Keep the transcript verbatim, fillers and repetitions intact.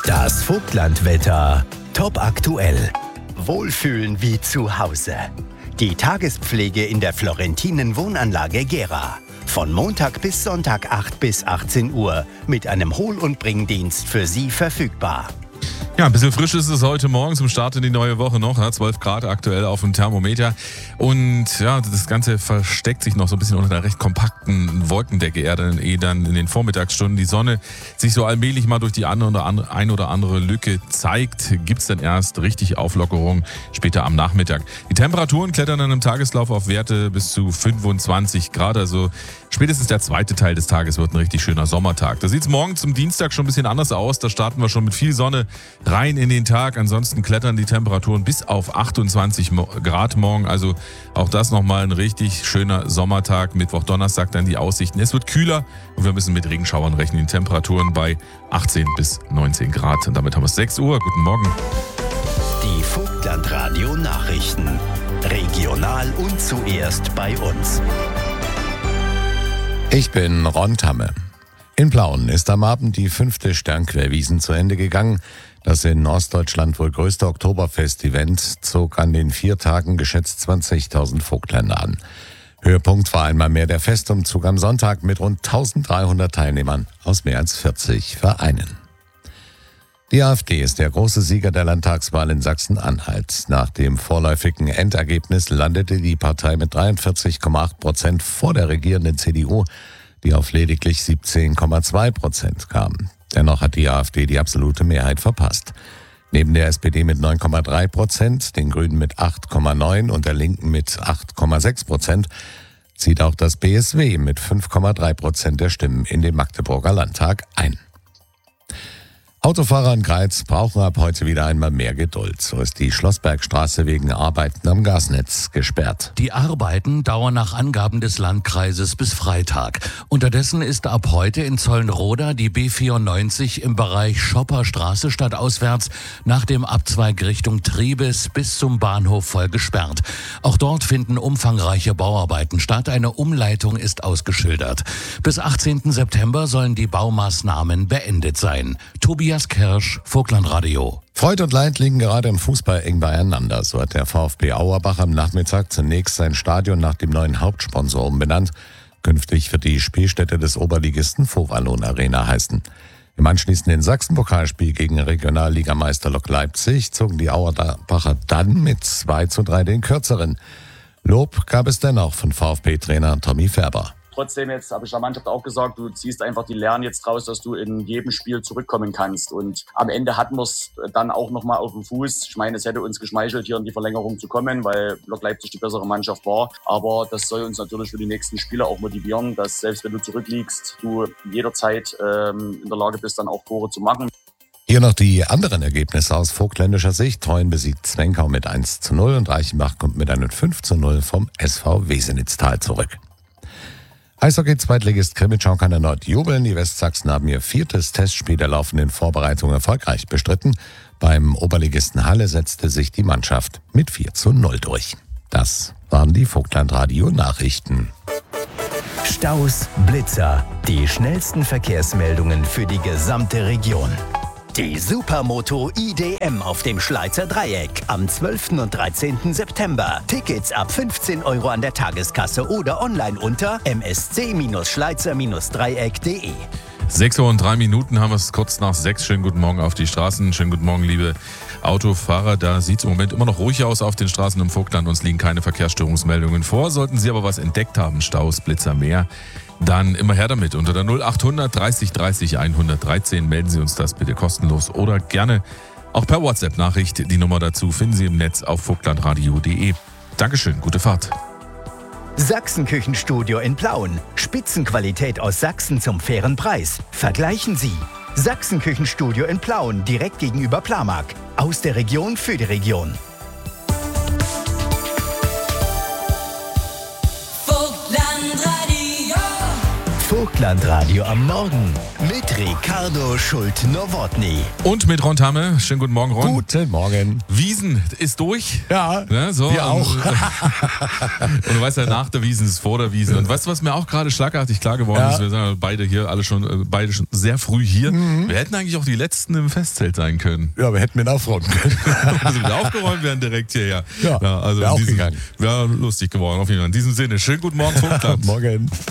Das Vogtlandwetter top aktuell. Wohlfühlen wie zu Hause. Die Tagespflege in der Florentinen Wohnanlage Gera. Von Montag bis Sonntag acht bis achtzehn Uhr mit einem Hol- und Bringdienst für Sie verfügbar. Ja, ein bisschen frisch ist es heute Morgen zum Start in die neue Woche noch. Ja, zwölf Grad aktuell auf dem Thermometer. Und ja, das Ganze versteckt sich noch so ein bisschen unter der recht kompakten Wolkendecke, eher dann, eh dann in den Vormittagsstunden. Die Sonne sich so allmählich mal durch die eine oder andere, ein oder andere Lücke zeigt, gibt es dann erst richtig Auflockerung später am Nachmittag. Die Temperaturen klettern dann im Tageslauf auf Werte bis zu fünfundzwanzig Grad. Also spätestens der zweite Teil des Tages wird ein richtig schöner Sommertag. Da sieht es morgen zum Dienstag schon ein bisschen anders aus. Da starten wir schon mit viel Sonne rein in den Tag. Ansonsten klettern die Temperaturen bis auf achtundzwanzig Grad morgen. Also auch das nochmal ein richtig schöner Sommertag. Mittwoch, Donnerstag dann die Aussichten. Es wird kühler und wir müssen mit Regenschauern rechnen. Die Temperaturen bei achtzehn bis neunzehn Grad. Und damit haben wir es sechs Uhr. Guten Morgen. Die Vogtlandradio Nachrichten. Regional und zuerst bei uns. Ich bin Ron Tamme. In Plauen ist am Abend die fünfte Sternquerwiesen zu Ende gegangen. Das in Ostdeutschland wohl größte Oktoberfest-Event zog an den vier Tagen geschätzt zwanzigtausend Vogtländer an. Höhepunkt war einmal mehr der Festumzug am Sonntag mit rund eintausenddreihundert Teilnehmern aus mehr als vierzig Vereinen. Die AfD ist der große Sieger der Landtagswahl in Sachsen-Anhalt. Nach dem vorläufigen Endergebnis landete die Partei mit dreiundvierzig Komma acht Prozent vor der regierenden C D U, die auf lediglich siebzehn Komma zwei Prozent kam. Dennoch hat die AfD die absolute Mehrheit verpasst. Neben der S P D mit neun Komma drei Prozent, den Grünen mit acht Komma neun und der Linken mit acht Komma sechs Prozent zieht auch das B S W mit fünf Komma drei Prozent der Stimmen in den Magdeburger Landtag ein. Autofahrer in Greiz brauchen ab heute wieder einmal mehr Geduld. So ist die Schlossbergstraße wegen Arbeiten am Gasnetz gesperrt. Die Arbeiten dauern nach Angaben des Landkreises bis Freitag. Unterdessen ist ab heute in Zollenroda die B vierundneunzig im Bereich Schopperstraße stadtauswärts nach dem Abzweig Richtung Triebes bis zum Bahnhof voll gesperrt. Auch dort finden umfangreiche Bauarbeiten statt. Eine Umleitung ist ausgeschildert. Bis achtzehnten September sollen die Baumaßnahmen beendet sein. Tobias Kirsch, Vogtlandradio. Freud und Leid liegen gerade im Fußball eng beieinander. So hat der VfB Auerbach am Nachmittag zunächst sein Stadion nach dem neuen Hauptsponsor umbenannt. Künftig wird die Spielstätte des Oberligisten Vowallon Arena heißen. Im anschließenden Sachsenpokalspiel gegen Regionalligameister Lok Leipzig zogen die Auerbacher dann mit zwei zu drei den kürzeren. Lob gab es dennoch von VfB-Trainer Tommy Färber. Trotzdem, jetzt habe ich der Mannschaft auch gesagt, du ziehst einfach die Lehren jetzt raus, dass du in jedem Spiel zurückkommen kannst. Und am Ende hatten wir es dann auch nochmal auf dem Fuß. Ich meine, es hätte uns geschmeichelt, hier in die Verlängerung zu kommen, weil Lok Leipzig die bessere Mannschaft war. Aber das soll uns natürlich für die nächsten Spiele auch motivieren, dass selbst wenn du zurückliegst, du jederzeit ähm, in der Lage bist, dann auch Tore zu machen. Hier noch die anderen Ergebnisse aus vogtländischer Sicht. Treuen besiegt Zwenkau mit eins zu null und Reichenbach kommt mit einem fünf zu null vom S V Wesenitztal zurück. Eishockey-Zweitligist Krimitschau kann erneut jubeln. Die Westsachsen haben ihr viertes Testspiel der laufenden Vorbereitung erfolgreich bestritten. Beim Oberligisten Halle setzte sich die Mannschaft mit vier zu null durch. Das waren die Vogtlandradio-Nachrichten. Staus, Blitzer, die schnellsten Verkehrsmeldungen für die gesamte Region. Die Supermoto I D M auf dem Schleizer Dreieck am zwölften und dreizehnten September. Tickets ab fünfzehn Euro an der Tageskasse oder online unter m s c schleizer dreieck punkt d e. sechs Uhr und drei Minuten haben wir es kurz nach sechs. Schönen guten Morgen auf die Straßen. Schönen guten Morgen, liebe Autofahrer. Da sieht es im Moment immer noch ruhig aus auf den Straßen im Vogtland. Uns liegen keine Verkehrsstörungsmeldungen vor. Sollten Sie aber was entdeckt haben, Staus, Blitzer, mehr, dann immer her damit. Unter der null achthundert dreißig dreißig hundertdreizehn melden Sie uns das bitte kostenlos oder gerne auch per WhatsApp-Nachricht. Die Nummer dazu finden Sie im Netz auf vogtlandradio punkt d e. Dankeschön, gute Fahrt. Sachsenküchenstudio in Plauen. Spitzenqualität aus Sachsen zum fairen Preis. Vergleichen Sie. Sachsenküchenstudio in Plauen, direkt gegenüber Plamag. Aus der Region für die Region. Vogtlandradio am Morgen mit Ricardo Schult-Nowotny. Und mit Ron Tamme. Schönen guten Morgen, Ron. Guten Morgen. Wiesen ist durch. Ja, Ne, so. wir auch. Und du weißt ja, nach der Wiesen ist vor der Wiesen. Und weißt du, was mir auch gerade schlagartig klar geworden Ja. ist? Wir sind ja beide hier, alle schon, äh, beide schon sehr früh hier. Mhm. Wir hätten eigentlich auch die Letzten im Festzelt sein können. Ja, wir hätten mit aufräumen können. Also wieder aufgeräumt werden direkt hierher. Ja, also wär auch in diesem, gegangen. Wäre lustig geworden, auf jeden Fall. In diesem Sinne, schönen guten Morgen, Vogtland. Morgen.